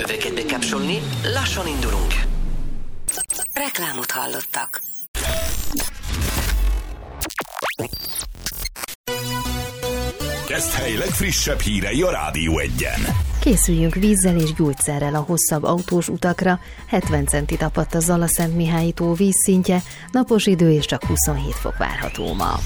Veuillez bekapcsolni, lassan indulunk. Reklámot hallottak. Keszthely legfrissebb hírei a Rádió 1-en. Készüljünk vízzel és gyógyszerrel a hosszabb autós utakra. 70 centit apadt a Zala-Szentmihályi tó vízszintje, napos idő és csak 27 fok várható ma.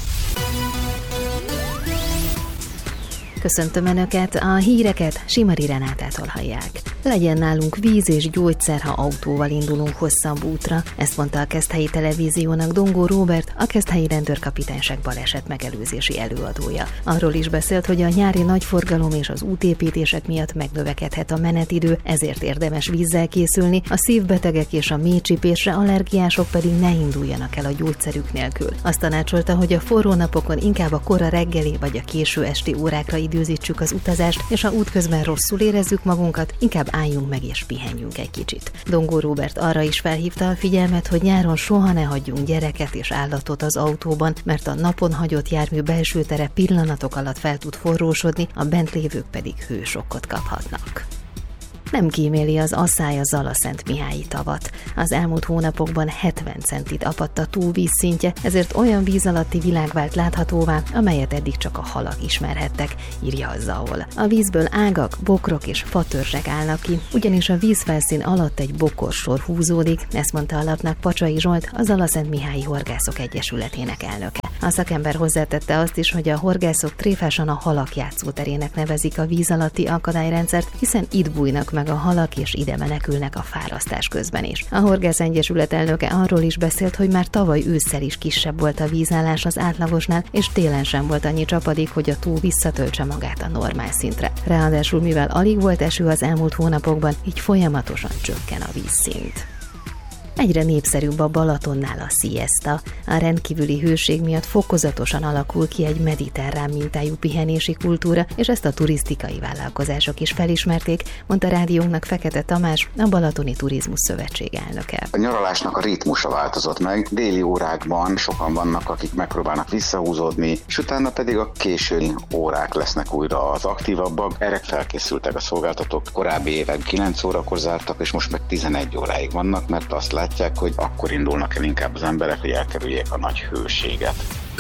Köszöntöm Önöket, a híreket Simari Renátától hallják. Legyen nálunk víz és gyógyszer, ha autóval indulunk hosszabb útra, ezt mondta a Keszthelyi Televíziónak Dongó Róbert, a Keszthelyi Rendőrkapitányság baleset megelőzési előadója. Arról is beszélt, hogy a nyári nagyforgalom és az útépítések miatt megnövekedhet a menetidő, ezért érdemes vízzel készülni, a szívbetegek és a méhcsipésre allergiások pedig ne induljanak el a gyógyszerük nélkül. Azt tanácsolta, hogy a forró napokon inkább a kora reggeli vagy a késő esti órákra időzítsük az utazást, és ha útközben rosszul érezzük magunkat, inkább álljunk meg és pihenjünk egy kicsit. Dongó Róbert arra is felhívta a figyelmet, hogy nyáron soha ne hagyjunk gyereket és állatot az autóban, mert a napon hagyott jármű belső tere pillanatok alatt fel tud forrósodni, a bent lévők pedig hősokkot kaphatnak. Nem kíméli az asszály a Zala-Szentmihályi tavat. Az elmúlt hónapokban 70 centit apadt a tó vízszintje, ezért olyan víz alatti világ vált láthatóvá, amelyet eddig csak a halak ismerhettek, írja a ZAOL. A vízből ágak, bokrok és fatörzsek állnak ki, ugyanis a vízfelszín alatt egy bokorsor húzódik, ezt mondta a lapnak Pacsai Zsolt, a Zala-Szentmihályi Horgászok Egyesületének elnöke. A szakember hozzátette azt is, hogy a horgászok tréfásan a halak játszóterének nevezik a víz alatti akadályrendszert, hiszen itt bújnak meg a halak, és ide menekülnek a fárasztás közben is. A Horgász Egyesület elnöke arról is beszélt, hogy már tavaly ősszel is kisebb volt a vízállás az átlagosnál, és télen sem volt annyi csapadék, hogy a tó visszatöltse magát a normál szintre. Ráadásul, mivel alig volt eső az elmúlt hónapokban, így folyamatosan csökken a vízszint. Egyre népszerűbb a Balatonnál a siesta. A rendkívüli hőség miatt fokozatosan alakul ki egy mediterrán mintájú pihenési kultúra, és ezt a turisztikai vállalkozások is felismerték, mondta rádiónknak Fekete Tamás, a Balatoni Turizmus Szövetség elnöke. A nyaralásnak a ritmusa változott meg, déli órákban sokan vannak, akik megpróbálnak visszahúzódni, és utána pedig a késői órák lesznek újra az aktívabbak. Erre felkészültek a szolgáltatók, korábbi évek 9 órakor zártak, és most meg 11 óráig vannak, mert azt látják, hogy akkor indulnak el inkább az emberek, hogy elkerüljék a nagy hőséget.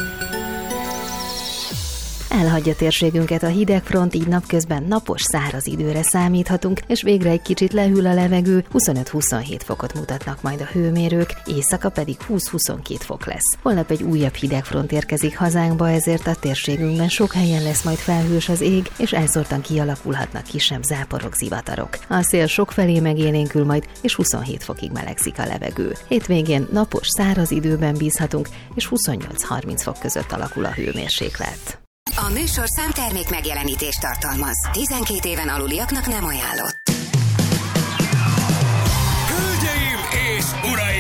Elhagyja térségünket a hidegfront, így napközben napos, száraz időre számíthatunk, és végre egy kicsit lehűl a levegő, 25-27 fokot mutatnak majd a hőmérők, éjszaka pedig 20-22 fok lesz. Holnap egy újabb hidegfront érkezik hazánkba, ezért a térségünkben sok helyen lesz majd felhős az ég, és elszórtan kialakulhatnak kisebb záporok, zivatarok. A szél sokfelé megélénkül majd, és 27 fokig melegszik a levegő. Hétvégén napos, száraz időben bízhatunk, és 28-30 fok között alakul a hőmérséklet. A műsor számtermék megjelenítést tartalmaz. 12 éven aluliaknak nem ajánlott. Hölgyeim és uraim!